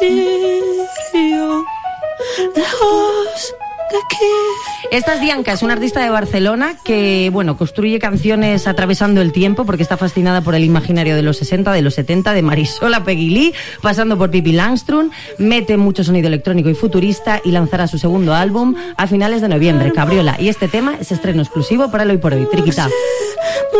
martirio, lejos de aquí. Esta es Dianca, es una artista de Barcelona que, bueno, construye canciones atravesando el tiempo porque está fascinada por el imaginario de los 60, de los 70, de Marisol a Peggy Lee, pasando por Pippi Langström, mete mucho sonido electrónico y futurista y lanzará su segundo álbum a finales de noviembre, Cabriola. Y este tema es estreno exclusivo para el Hoy por Hoy. Triquita.